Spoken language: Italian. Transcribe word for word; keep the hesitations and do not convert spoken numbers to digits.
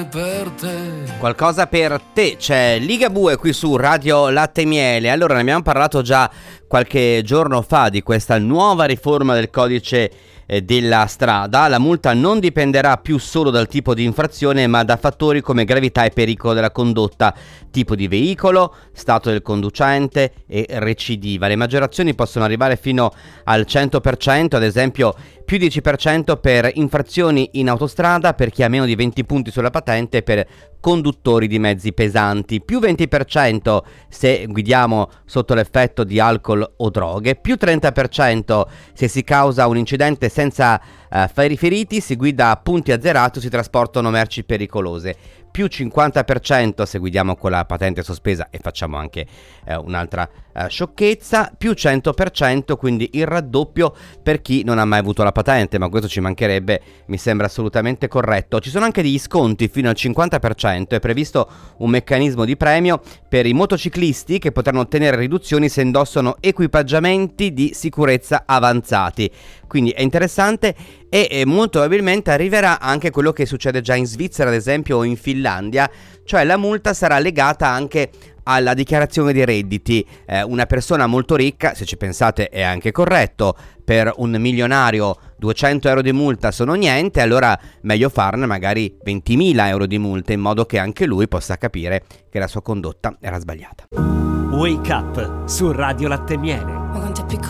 per te. Qualcosa per te, c'è Ligabue qui su Radio Latte e Miele. Allora, ne abbiamo parlato già qualche giorno fa di questa nuova riforma del codice eh, della strada. La multa non dipenderà più solo dal tipo di infrazione, ma da fattori come gravità e pericolo della condotta, tipo di veicolo, stato del conducente e recidiva. Le maggiorazioni possono arrivare fino al cento per cento, ad esempio più dieci per cento per infrazioni in autostrada per chi ha meno di venti punti sulla patente, per conduttori di mezzi pesanti, più venti per cento se guidiamo sotto l'effetto di alcol o droghe, più trenta per cento se si causa un incidente senza eh, feriti, si guida a punti azzerati o si trasportano merci pericolose, più cinquanta per cento se guidiamo con la patente sospesa e facciamo anche eh, un'altra eh, sciocchezza, più cento per cento, quindi il raddoppio per chi non ha mai avuto la patente, ma questo ci mancherebbe, mi sembra assolutamente corretto. Ci sono anche degli sconti fino al cinquanta per cento, è previsto un meccanismo di premio per i motociclisti che potranno ottenere riduzioni se indossano equipaggiamenti di sicurezza avanzati. Quindi è interessante e, e molto probabilmente arriverà anche quello che succede già in Svizzera, ad esempio, o in Finlandia, cioè la multa sarà legata anche alla dichiarazione dei redditi. Eh, una persona molto ricca, se ci pensate è anche corretto, per un milionario duecento euro di multa sono niente, allora meglio farne magari ventimila euro di multa, in modo che anche lui possa capire che la sua condotta era sbagliata. Wake Up su Radio Latte e Miele.